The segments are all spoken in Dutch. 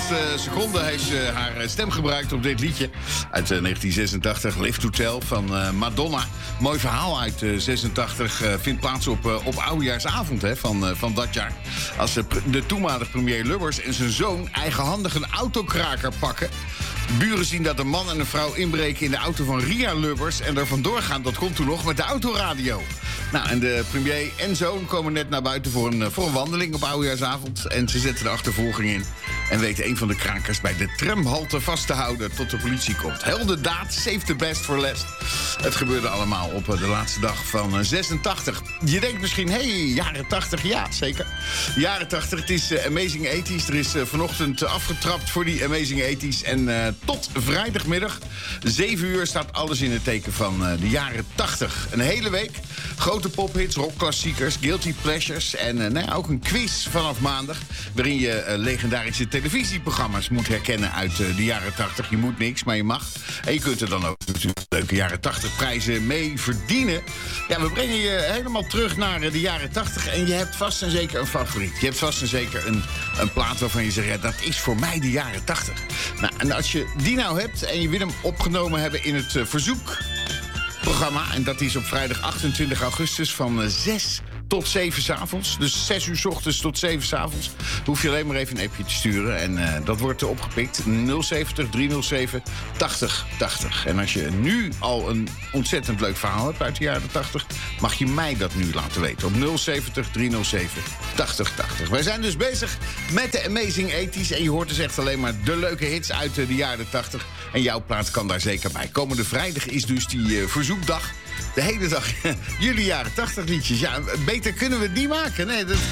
laatste seconde heeft ze haar stem gebruikt op dit liedje. Uit 1986, Live to Tell van Madonna. Mooi verhaal uit 86. Vindt plaats op oudejaarsavond van dat jaar. Als de toenmalige premier Lubbers en zijn zoon eigenhandig een autokraker pakken. Buren zien dat een man en een vrouw inbreken in de auto van Ria Lubbers en er vandoor gaan. Dat komt toen nog met de autoradio. Nou, en de premier en zoon komen net naar buiten voor een wandeling op oudejaarsavond. En ze zetten de achtervolging in. En weten een van de krakers bij de tramhalte vast te houden tot de politie komt. Heldendaad, save the best for last. Het gebeurde allemaal op de laatste dag van 86. Je denkt misschien, jaren 80, ja, zeker. Jaren 80, het is Amazing 80's. Er is vanochtend afgetrapt voor die Amazing 80's. En tot vrijdagmiddag, 7 uur, staat alles in het teken van de jaren 80. Een hele week. Grote pophits, rockklassiekers, guilty pleasures. En ook een quiz vanaf maandag. Waarin je legendarische televisieprogramma's moet herkennen uit de jaren 80. Je moet niks, maar je mag. En je kunt er dan ook natuurlijk leuke jaren 80 prijzen mee verdienen. Ja, we brengen je helemaal terug naar de jaren 80. En je hebt vast en zeker een favoriet. Je hebt vast en zeker een plaat waarvan je zegt, ja, dat is voor mij de jaren 80. Nou, en als je die nou hebt en je wil hem opgenomen hebben in het verzoekprogramma. En dat is op vrijdag 28 augustus van 6 tot 7 s'avonds. Dus 6 uur 's ochtends tot 7 's avonds. Hoef je alleen maar even een appje te sturen. En dat wordt opgepikt. 070 307 8080. En als je nu al een ontzettend leuk verhaal hebt uit de jaren 80... mag je mij dat nu laten weten. Op 070 307 8080. Wij zijn dus bezig met de Amazing 80's. En je hoort dus echt alleen maar de leuke hits uit de jaren 80. En jouw plaats kan daar zeker bij. Komende vrijdag is dus die verzoekdag. De hele dag jullie jaren 80 liedjes. Ja, beter kunnen we het niet maken. Nee, dat...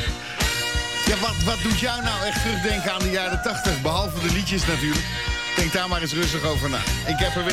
Ja, wat doet jou nou echt terugdenken aan de jaren 80? Behalve de liedjes natuurlijk. Denk daar maar eens rustig over na. Ik heb er weer